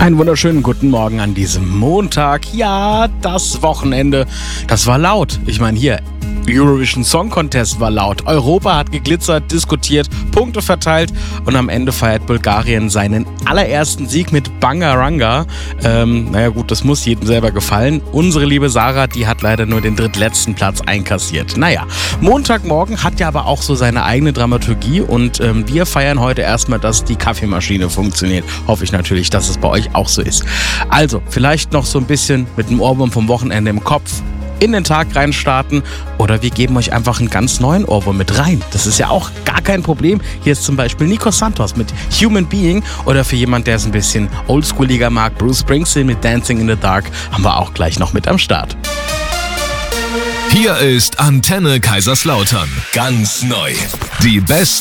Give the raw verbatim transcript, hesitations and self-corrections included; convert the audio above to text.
Einen wunderschönen guten Morgen an diesem Montag. Ja, das Wochenende, das war laut. Ich meine hier, Eurovision Song Contest war laut. Europa hat geglitzert, diskutiert, Punkte verteilt und am Ende feiert Bulgarien seinen allerersten Sieg mit Bangaranga. Ähm, naja gut, das muss jedem selber gefallen. Unsere liebe Sarah, die hat leider nur den drittletzten Platz einkassiert. Naja, Montagmorgen hat ja aber auch so seine eigene Dramaturgie und ähm, wir feiern heute erstmal, dass die Kaffeemaschine funktioniert. Hoffe ich natürlich, dass es bei euch auch so ist. Also, vielleicht noch so ein bisschen mit dem Ohrwurm vom Wochenende im Kopf in den Tag reinstarten oder wir geben euch einfach einen ganz neuen Ohrwurm mit rein. Das ist ja auch gar kein Problem. Hier ist zum Beispiel Nico Santos mit Human Being oder für jemand, der es ein bisschen oldschooliger mag, Bruce Springsteen mit Dancing in the Dark haben wir auch gleich noch mit am Start. Hier ist Antenne Kaiserslautern. Ganz neu. Die besten